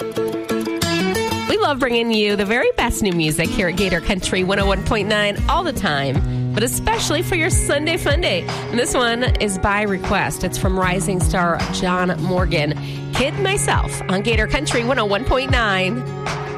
We love bringing you the very best new music here at Gator Country 101.9 all the time, but especially for your Sunday Fun Day. And this one is by request. It's from rising star John Morgan. Kid Myself on Gator Country 101.9.